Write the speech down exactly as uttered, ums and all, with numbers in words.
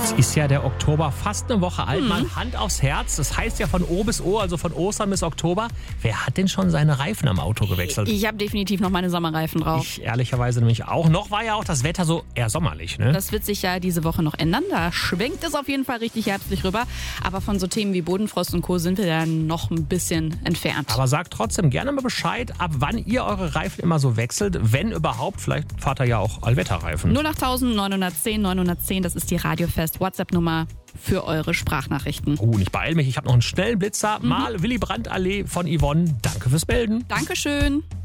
Jetzt ist ja der Oktober fast eine Woche alt. Mhm. Mal Hand aufs Herz. Das heißt ja von O bis O, also von Ostern bis Oktober. Wer hat denn schon seine Reifen am Auto gewechselt? Ich habe definitiv noch meine Sommerreifen drauf. Ich ehrlicherweise nämlich auch. Noch war ja auch das Wetter so eher sommerlich, ne? Das wird sich ja diese Woche noch ändern. Da schwenkt es auf jeden Fall richtig herbstlich rüber. Aber von so Themen wie Bodenfrost und Co. sind wir ja noch ein bisschen entfernt. Aber sagt trotzdem gerne mal Bescheid, ab wann ihr eure Reifen immer so wechselt. Wenn überhaupt, vielleicht fahrt ihr ja auch Allwetterreifen. null acht neun eins null neun eins null, das ist die Radiofest WhatsApp-Nummer für eure Sprachnachrichten. Oh, und ich beeil mich. Ich habe noch einen schnellen Blitzer. Mhm. Mal Willy Brandt Allee von Yvonne. Danke fürs Melden. Dankeschön.